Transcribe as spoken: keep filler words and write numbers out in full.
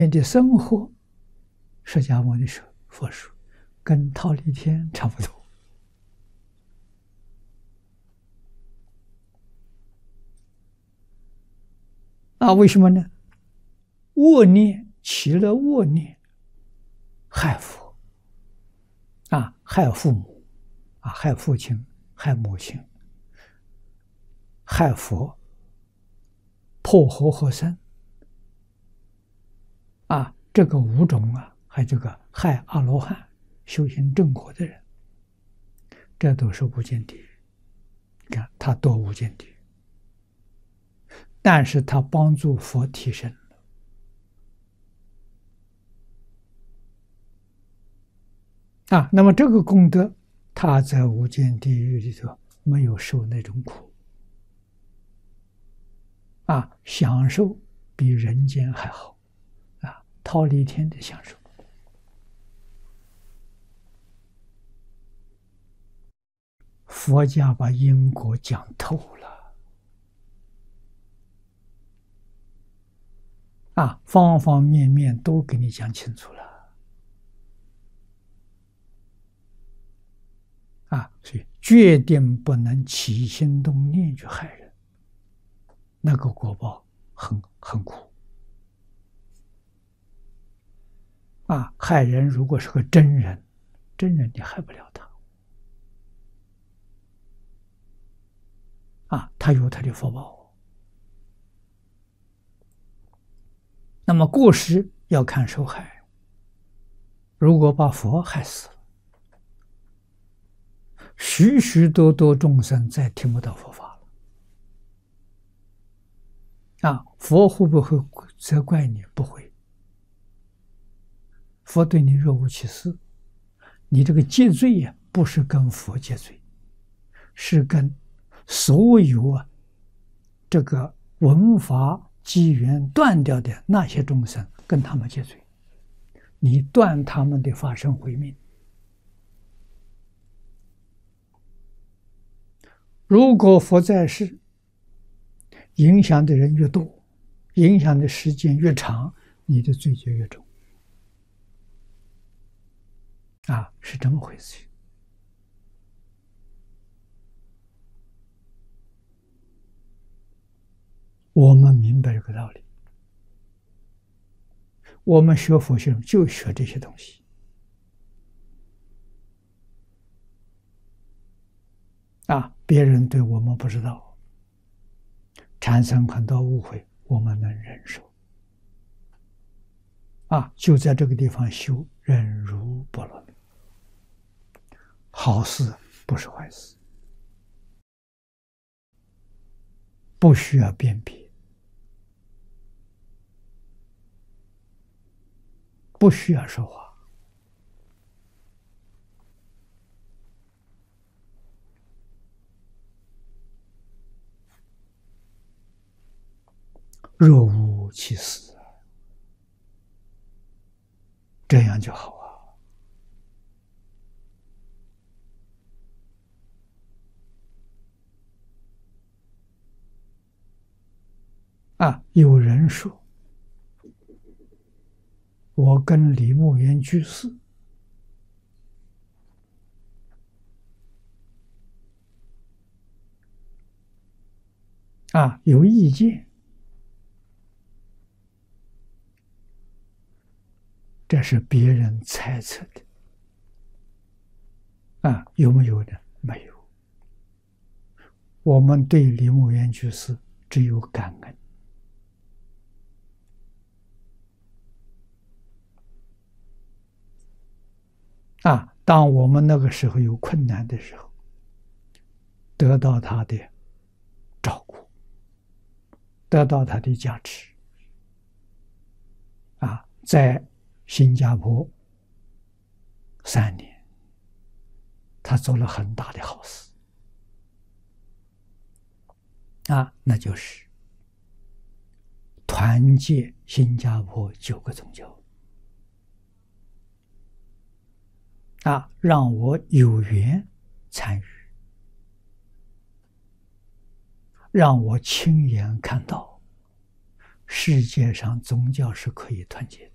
的生活，释迦牟尼说佛说，跟忉利天差不多。啊，为什么呢？恶念起了恶念，害佛啊，害父母啊，害父亲，害母亲，害佛，破和合僧啊，这个五种啊，还有这个害阿罗汉修行正果的人，这都是无间地狱。你看他堕无间地狱，但是他帮助佛提升了啊。那么这个功德，他在无间地狱里头没有受那种苦啊，享受比人间还好啊，忉利天的享受。佛家把因果讲透了啊，方方面面都给你讲清楚了啊，所以决定不能起心动念去害人，那个果报很很苦啊。害人如果是个真人，真人你害不了他啊，他有他的福报。那么过失要看受害，如果把佛害死了，许许多多众生再听不到佛法了啊！佛会不会责怪你？不会，佛对你若无其事。你这个戒罪呀、啊，不是跟佛戒罪，是跟所有啊这个闻法机缘断掉的那些众生，跟他们戒罪，你断他们的法身慧命。如果佛在世，影响的人越多，影响的时间越长，你的罪就越重啊，是这么回事。我们明白这个道理，我们学佛学就学这些东西啊，别人对我们不知道，产生很多误会，我们能忍受啊，就在这个地方修忍辱波罗蜜，好事不是坏事，不需要辨别，不需要说话若无其事，这样就好啊！啊，有人说，我跟李牧原居士啊有意见，这是别人猜测的啊，有没有呢？没有。我们对李牧原居士只有感恩啊！当我们那个时候有困难的时候，得到他的照顾，得到他的加持啊，在新加坡三年，他做了很大的好事啊，那就是团结新加坡九个宗教啊，让我有缘参与，让我亲眼看到世界上宗教是可以团结的。